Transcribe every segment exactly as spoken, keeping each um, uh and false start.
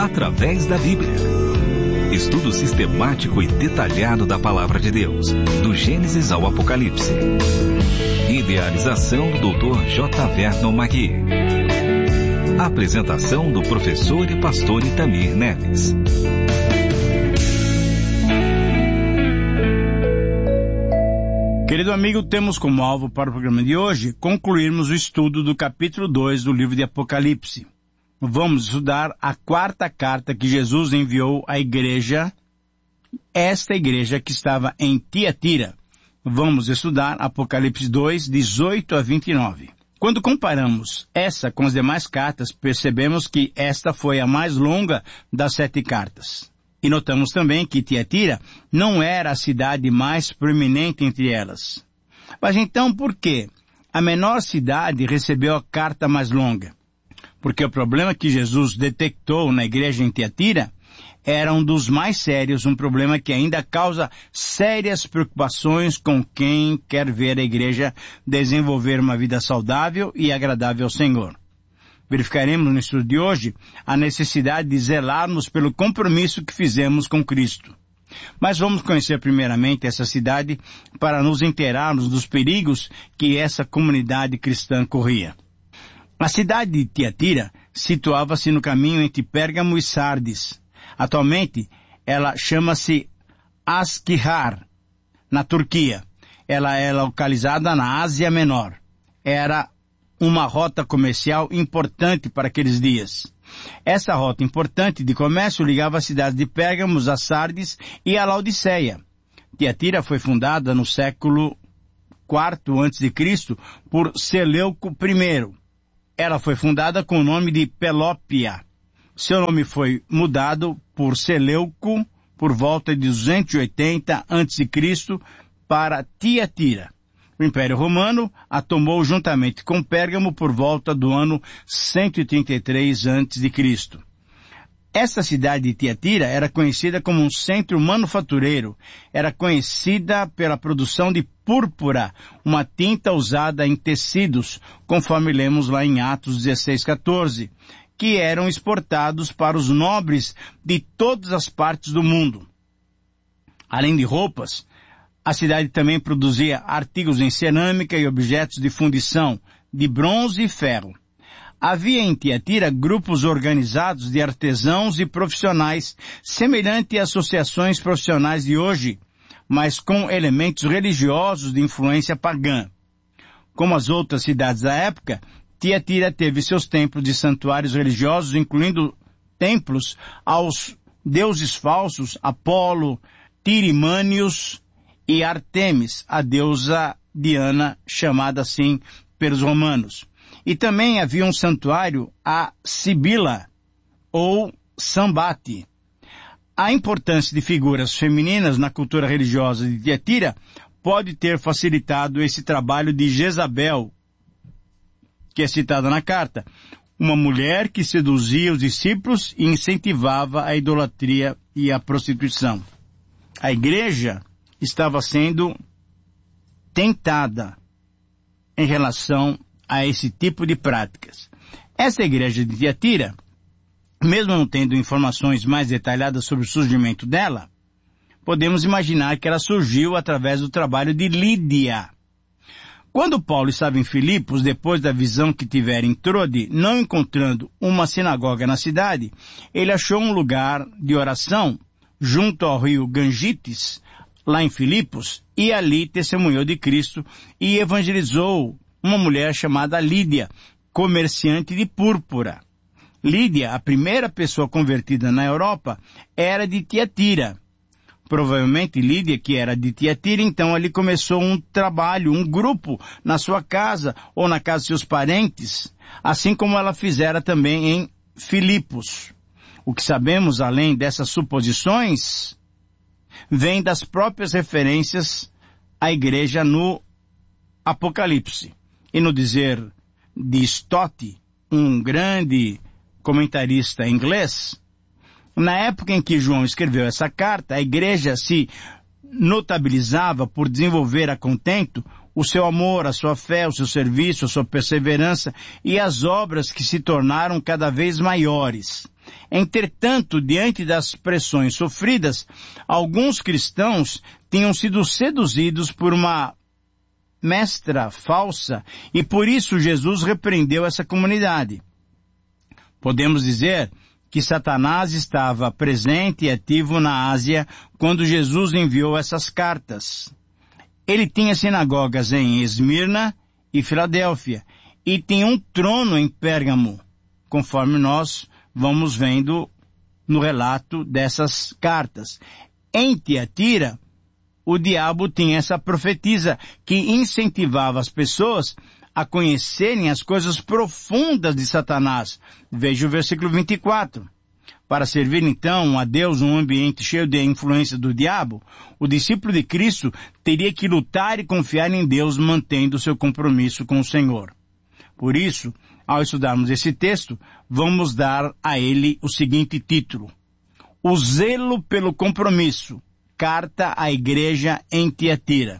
através da Bíblia. Estudo sistemático e detalhado da Palavra de Deus, do Gênesis ao Apocalipse. Idealização do doutor J. Vernon Magui. Apresentação do professor e pastor Itamir Neves. Querido amigo, temos como alvo para o programa de hoje concluirmos o estudo do capítulo dois do livro de Apocalipse. Vamos estudar a quarta carta que Jesus enviou à igreja, esta igreja que estava em Tiatira. Vamos estudar Apocalipse dois, dezoito a vinte e nove. Quando comparamos essa com as demais cartas, percebemos que esta foi a mais longa das sete cartas. E notamos também que Tiatira não era a cidade mais proeminente entre elas. Mas então por que a menor cidade recebeu a carta mais longa? Porque o problema que Jesus detectou na igreja em Tiatira era um dos mais sérios, um problema que ainda causa sérias preocupações com quem quer ver a igreja desenvolver uma vida saudável e agradável ao Senhor. Verificaremos no estudo de hoje a necessidade de zelarmos pelo compromisso que fizemos com Cristo. Mas vamos conhecer primeiramente essa cidade para nos inteirarmos dos perigos que essa comunidade cristã corria. A cidade de Tiatira situava-se no caminho entre Pérgamo e Sardes. Atualmente, ela chama-se Askihar, na Turquia. Ela é localizada na Ásia Menor. Era uma rota comercial importante para aqueles dias. Essa rota importante de comércio ligava as cidades de Pérgamo, a Sardes e a Laodiceia. Tiatira foi fundada no século quarto antes de Cristo por Seleuco I. Ela foi fundada com o nome de Pelópia. Seu nome foi mudado por Seleuco por volta de duzentos e oitenta antes de Cristo para Tiatira. O Império Romano a tomou juntamente com Pérgamo por volta do ano cento e trinta e três antes de Cristo. Esta cidade de Tiatira era conhecida como um centro manufatureiro. Era conhecida pela produção de púrpura, uma tinta usada em tecidos, conforme lemos lá em Atos dezesseis, quatorze, que eram exportados para os nobres de todas as partes do mundo. Além de roupas, a cidade também produzia artigos em cerâmica e objetos de fundição, de bronze e ferro. Havia em Tiatira grupos organizados de artesãos e profissionais, semelhante a associações profissionais de hoje, mas com elementos religiosos de influência pagã. Como as outras cidades da época, Tiatira teve seus templos e santuários religiosos, incluindo templos aos deuses falsos, Apolo, Tirimânios e Artemis, a deusa Diana, chamada assim pelos romanos. E também havia um santuário a Sibila, ou Sambate. A importância de figuras femininas na cultura religiosa de Tiatira pode ter facilitado esse trabalho de Jezabel, que é citada na carta, uma mulher que seduzia os discípulos e incentivava a idolatria e a prostituição. A igreja estava sendo tentada em relação a esse tipo de práticas. Essa igreja de Tiatira, mesmo não tendo informações mais detalhadas sobre o surgimento dela, podemos imaginar que ela surgiu através do trabalho de Lídia. Quando Paulo estava em Filipos, depois da visão que tivera em Trode, não encontrando uma sinagoga na cidade, ele achou um lugar de oração junto ao rio Gangites, lá em Filipos, e ali testemunhou de Cristo e evangelizou uma mulher chamada Lídia, comerciante de púrpura. Lídia, a primeira pessoa convertida na Europa, era de Tiatira. Provavelmente Lídia, que era de Tiatira, então ali começou um trabalho, um grupo na sua casa ou na casa de seus parentes, assim como ela fizera também em Filipos. O que sabemos, além dessas suposições, vem das próprias referências à igreja no Apocalipse. E no dizer de Stott, um grande comentarista inglês, na época em que João escreveu essa carta, a igreja se notabilizava por desenvolver a contento o seu amor, a sua fé, o seu serviço, a sua perseverança e as obras que se tornaram cada vez maiores. Entretanto, diante das pressões sofridas, alguns cristãos tinham sido seduzidos por uma mestra falsa e por isso Jesus repreendeu essa comunidade. Podemos dizer que Satanás estava presente e ativo na Ásia quando Jesus enviou essas cartas. Ele tinha sinagogas em Esmirna e Filadélfia e tinha um trono em Pérgamo, conforme nós vamos vendo no relato dessas cartas. Em Tiatira, o diabo tinha essa profetisa que incentivava as pessoas a conhecerem as coisas profundas de Satanás. Veja o versículo vinte e quatro. Para servir então a Deus num ambiente cheio de influência do diabo, o discípulo de Cristo teria que lutar e confiar em Deus, mantendo seu compromisso com o Senhor. Por isso, ao estudarmos esse texto, vamos dar a ele o seguinte título: O zelo pelo compromisso, carta à igreja em Tiatira.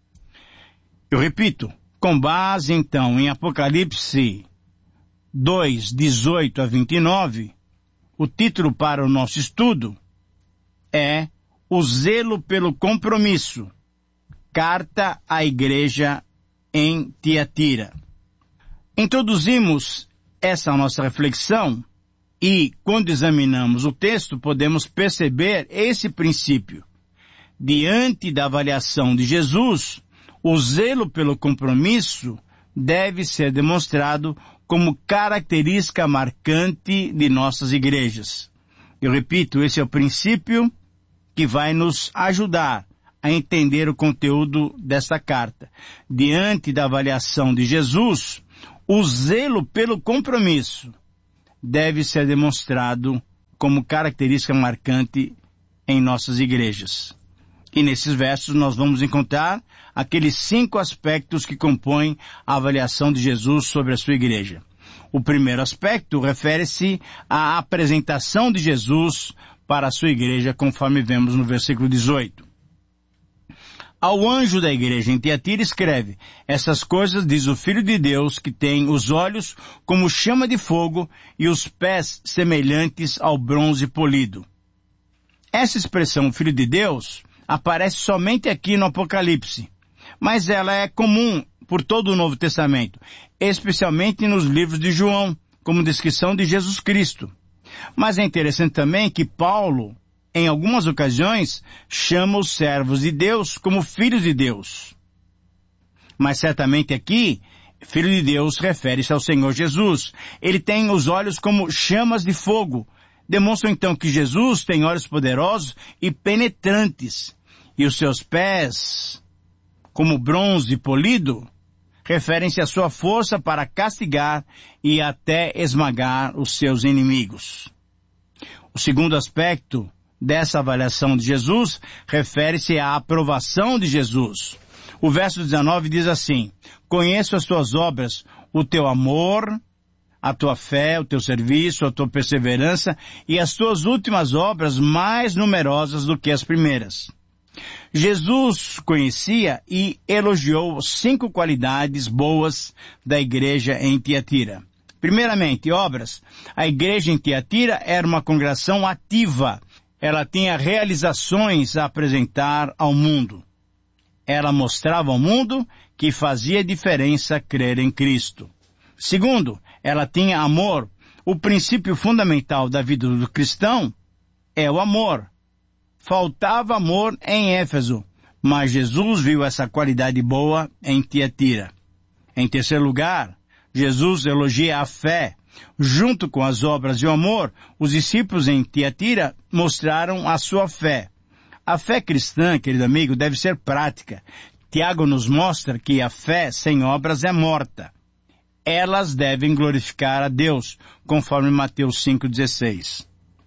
Eu repito, com base então em Apocalipse dois, dezoito a vinte e nove, o título para o nosso estudo é O zelo pelo compromisso, carta à igreja em Tiatira. Introduzimos essa nossa reflexão e, quando examinamos o texto, podemos perceber esse princípio. Diante da avaliação de Jesus, o zelo pelo compromisso deve ser demonstrado como característica marcante de nossas igrejas. Eu repito, esse é o princípio que vai nos ajudar a entender o conteúdo desta carta. Diante da avaliação de Jesus, o zelo pelo compromisso deve ser demonstrado como característica marcante em nossas igrejas. E nesses versos nós vamos encontrar aqueles cinco aspectos que compõem a avaliação de Jesus sobre a sua igreja. O primeiro aspecto refere-se à apresentação de Jesus para a sua igreja, conforme vemos no versículo dezoito. Ao anjo da igreja em Tiatira escreve: essas coisas diz o Filho de Deus, que tem os olhos como chama de fogo e os pés semelhantes ao bronze polido. Essa expressão Filho de Deus aparece somente aqui no Apocalipse, mas ela é comum por todo o Novo Testamento, especialmente nos livros de João, como descrição de Jesus Cristo. Mas é interessante também que Paulo, em algumas ocasiões, chama os servos de Deus como filhos de Deus. Mas certamente aqui, Filho de Deus refere-se ao Senhor Jesus. Ele tem os olhos como chamas de fogo. Demonstra então que Jesus tem olhos poderosos e penetrantes. E os seus pés, como bronze polido, referem-se à sua força para castigar e até esmagar os seus inimigos. O segundo aspecto dessa avaliação de Jesus refere-se à aprovação de Jesus. O verso dezenove diz assim: conheço as tuas obras, o teu amor, a tua fé, o teu serviço, a tua perseverança e as tuas últimas obras mais numerosas do que as primeiras. Jesus conhecia e elogiou cinco qualidades boas da igreja em Tiatira. Primeiramente, obras. A igreja em Tiatira era uma congregação ativa. Ela tinha realizações a apresentar ao mundo. Ela mostrava ao mundo que fazia diferença crer em Cristo. Segundo, ela tinha amor. O princípio fundamental da vida do cristão é o amor. Faltava amor em Éfeso, mas Jesus viu essa qualidade boa em Tiatira. Em terceiro lugar, Jesus elogia a fé. Junto com as obras e o amor, os discípulos em Tiatira mostraram a sua fé. A fé cristã, querido amigo, deve ser prática. Tiago nos mostra que a fé sem obras é morta. Elas devem glorificar a Deus, conforme Mateus cinco, dezesseis.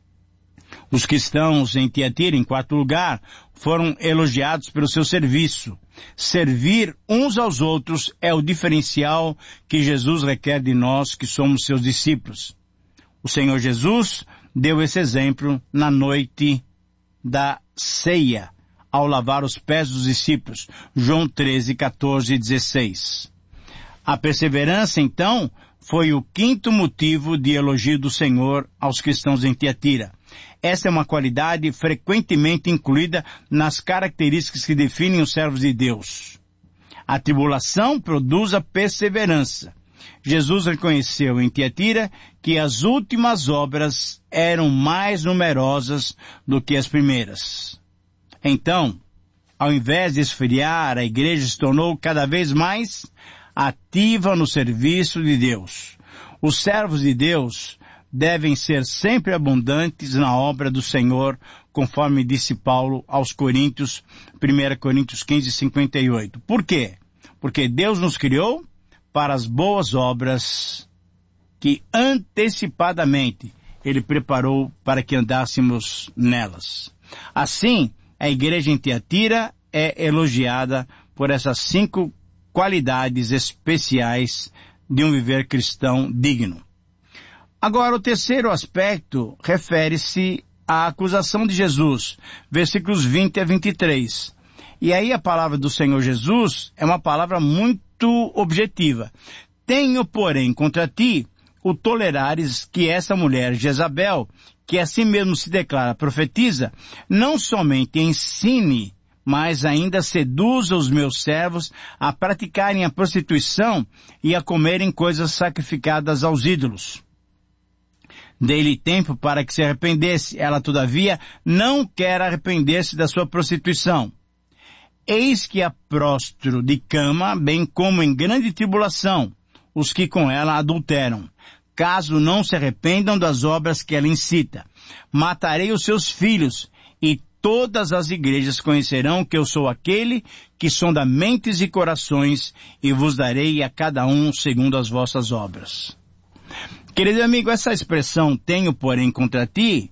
Os cristãos em Tiatira, em quarto lugar, foram elogiados pelo seu serviço. Servir uns aos outros é o diferencial que Jesus requer de nós que somos seus discípulos. O Senhor Jesus deu esse exemplo na noite da ceia, ao lavar os pés dos discípulos. João treze, quatorze e dezesseis. A perseverança, então, foi o quinto motivo de elogio do Senhor aos cristãos em Tiatira. Essa é uma qualidade frequentemente incluída nas características que definem os servos de Deus. A tribulação produz a perseverança. Jesus reconheceu em Tiatira que as últimas obras eram mais numerosas do que as primeiras. Então, ao invés de esfriar, a igreja se tornou cada vez mais ativa no serviço de Deus. Os servos de Deus devem ser sempre abundantes na obra do Senhor, conforme disse Paulo aos Coríntios, primeira Coríntios quinze, cinquenta e oito. Por quê? Porque Deus nos criou para as boas obras que antecipadamente Ele preparou para que andássemos nelas. Assim, a igreja em Tiatira é elogiada por essas cinco qualidades especiais de um viver cristão digno. Agora, o terceiro aspecto refere-se à acusação de Jesus, versículos vinte a vinte e três. E aí a palavra do Senhor Jesus é uma palavra muito objetiva. Tenho, porém, contra ti o tolerares que essa mulher, Jezabel, que assim mesmo se declara profetiza, não somente ensine, mas ainda seduza os meus servos a praticarem a prostituição e a comerem coisas sacrificadas aos ídolos. Dei-lhe tempo para que se arrependesse. Ela, todavia, não quer arrepender-se da sua prostituição. Eis que a prostro de cama, bem como em grande tribulação, os que com ela adulteram, caso não se arrependam das obras que ela incita. Matarei os seus filhos, e todas as igrejas conhecerão que eu sou aquele que sonda mentes e corações, e vos darei a cada um segundo as vossas obras. Querido amigo, essa expressão, tenho porém contra ti,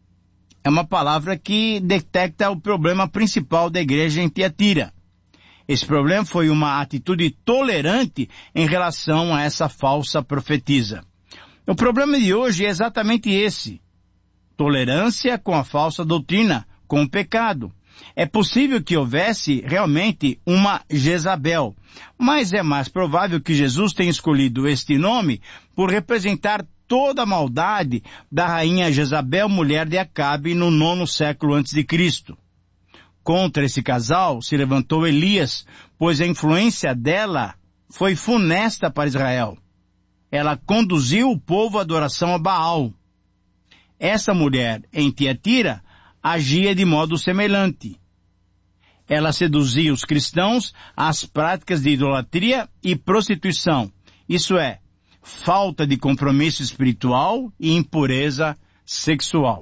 é uma palavra que detecta o problema principal da igreja em Tiatira. Esse problema foi uma atitude tolerante em relação a essa falsa profetisa. O problema de hoje é exatamente esse. Tolerância com a falsa doutrina, com o pecado. É possível que houvesse realmente uma Jezabel, mas é mais provável que Jesus tenha escolhido este nome por representar toda a maldade da rainha Jezabel, mulher de Acabe, no nono século antes de Cristo. Contra esse casal se levantou Elias, pois a influência dela foi funesta para Israel. Ela conduziu o povo à adoração a Baal. Essa mulher, em Tiatira, agia de modo semelhante. Ela seduzia os cristãos às práticas de idolatria e prostituição, isso é, falta de compromisso espiritual e impureza sexual.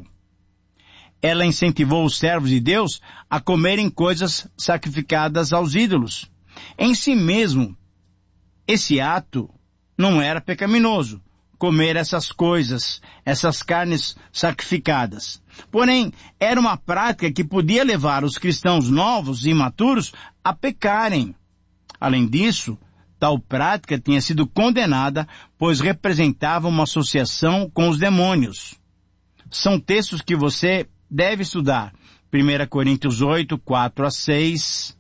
Ela incentivou os servos de Deus a comerem coisas sacrificadas aos ídolos. Em si mesmo, esse ato não era pecaminoso, comer essas coisas, essas carnes sacrificadas. Porém, era uma prática que podia levar os cristãos novos e imaturos a pecarem. Além disso, tal prática tinha sido condenada, pois representava uma associação com os demônios. São textos que você deve estudar. primeira Coríntios oito, quatro a seis,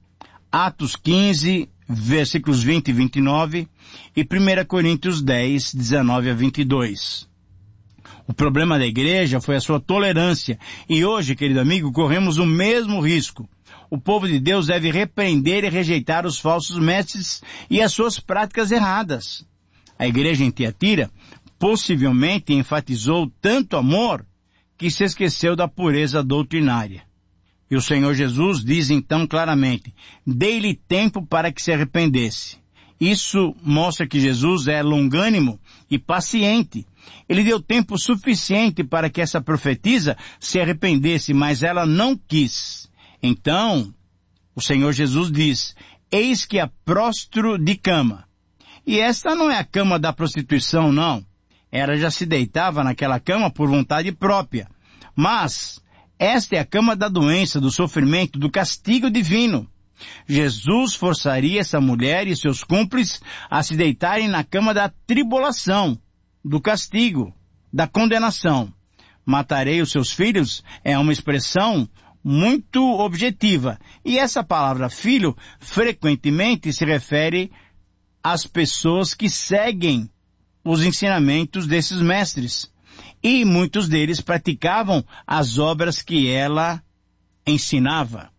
Atos quinze, versículos vinte e vinte e nove, e primeira Coríntios dez, dezenove a vinte e dois. O problema da igreja foi a sua tolerância, e hoje, querido amigo, corremos o mesmo risco. O povo de Deus deve repreender e rejeitar os falsos mestres e as suas práticas erradas. A igreja em Tiatira possivelmente enfatizou tanto amor que se esqueceu da pureza doutrinária. E o Senhor Jesus diz então claramente, dei-lhe tempo para que se arrependesse. Isso mostra que Jesus é longânimo e paciente. Ele deu tempo suficiente para que essa profetisa se arrependesse, mas ela não quis. Então, o Senhor Jesus diz, eis que a prostro de cama. E esta não é a cama da prostituição, não. Ela já se deitava naquela cama por vontade própria. Mas esta é a cama da doença, do sofrimento, do castigo divino. Jesus forçaria essa mulher e seus cúmplices a se deitarem na cama da tribulação, do castigo, da condenação. Matarei os seus filhos é uma expressão muito objetiva. E essa palavra filho frequentemente se refere às pessoas que seguem os ensinamentos desses mestres, e muitos deles praticavam as obras que ela ensinava.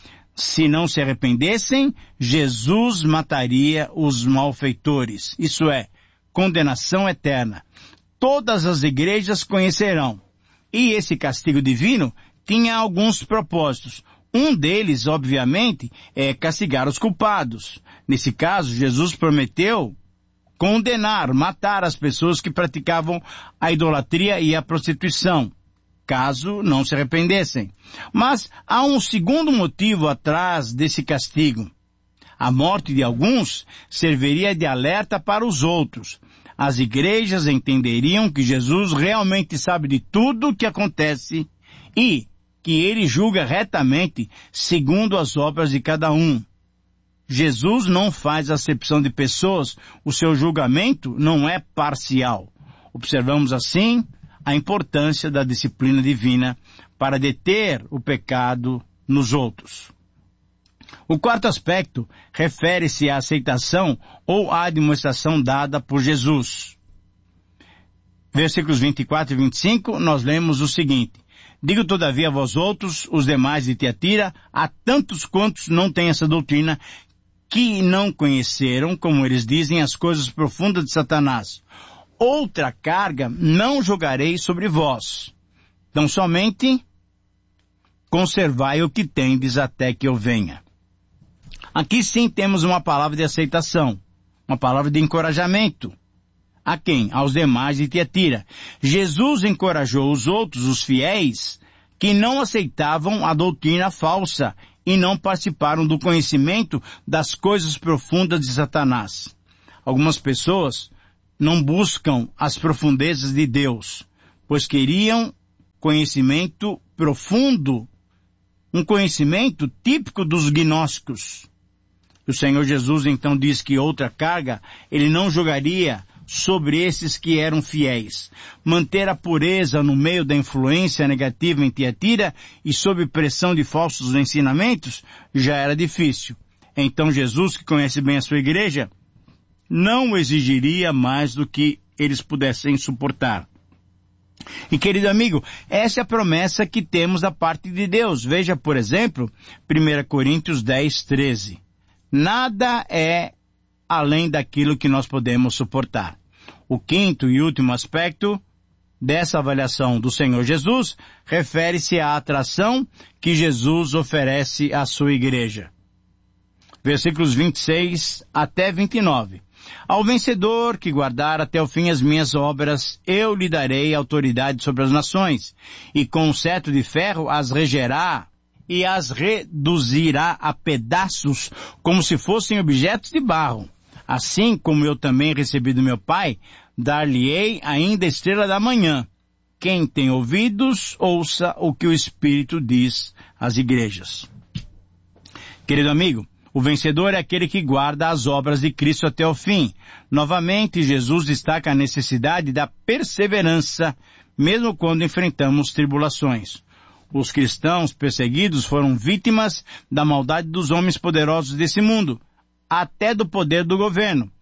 Se não se arrependessem, Jesus mataria os malfeitores, isso é, condenação eterna. Todas as igrejas conhecerão. E esse castigo divino tinha alguns propósitos. Um deles, obviamente, é castigar os culpados. Nesse caso, Jesus prometeu condenar, matar as pessoas que praticavam a idolatria e a prostituição, caso não se arrependessem. Mas há um segundo motivo atrás desse castigo. A morte de alguns serviria de alerta para os outros. As igrejas entenderiam que Jesus realmente sabe de tudo o que acontece e que ele julga retamente segundo as obras de cada um. Jesus não faz acepção de pessoas, o seu julgamento não é parcial. Observamos assim a importância da disciplina divina para deter o pecado nos outros. O quarto aspecto refere-se à aceitação ou à demonstração dada por Jesus. Versículos vinte e quatro e vinte e cinco, nós lemos o seguinte: Digo todavia a vós outros, os demais de Tiatira, a tantos quantos não têm essa doutrina, que não conheceram, como eles dizem, as coisas profundas de Satanás. Outra carga não jogarei sobre vós. Então somente conservai o que tendes até que eu venha. Aqui sim temos uma palavra de aceitação, uma palavra de encorajamento. A quem? Aos demais de Tiatira. Jesus encorajou os outros, os fiéis, que não aceitavam a doutrina falsa e não participaram do conhecimento das coisas profundas de Satanás. Algumas pessoas não buscam as profundezas de Deus, pois queriam conhecimento profundo, um conhecimento típico dos gnósticos. O Senhor Jesus então diz que outra carga ele não jogaria sobre esses que eram fiéis. Manter a pureza no meio da influência negativa em Tiatira e sob pressão de falsos ensinamentos já era difícil. Então Jesus, que conhece bem a sua igreja, não exigiria mais do que eles pudessem suportar. E querido amigo, essa é a promessa que temos da parte de Deus. Veja, por exemplo, primeira Coríntios dez, treze. Nada é além daquilo que nós podemos suportar. O quinto e último aspecto dessa avaliação do Senhor Jesus refere-se à atração que Jesus oferece à sua igreja. Versículos vinte e seis até vinte e nove. Ao vencedor que guardar até o fim as minhas obras, eu lhe darei autoridade sobre as nações, e com um cetro de ferro as regerá e as reduzirá a pedaços como se fossem objetos de barro. Assim como eu também recebi do meu Pai, dar-lhe-ei ainda a estrela da manhã. Quem tem ouvidos, ouça o que o Espírito diz às igrejas. Querido amigo, o vencedor é aquele que guarda as obras de Cristo até o fim. Novamente, Jesus destaca a necessidade da perseverança, mesmo quando enfrentamos tribulações. Os cristãos perseguidos foram vítimas da maldade dos homens poderosos desse mundo, até do poder do governo.